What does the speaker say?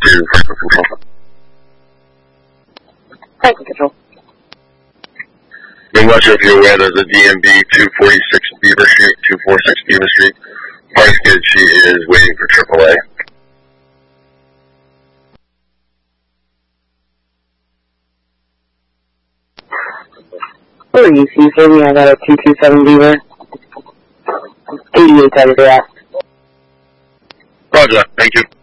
to Franklin Control. Franklin Control. I'm not sure if you're aware there's a DMB 246 Beaver Street, 246 Beaver Street. Party kid, she is waiting for AAA. Where are you, Caesar? We have a 227 Beaver. 88 out of the ass. Roger, thank you.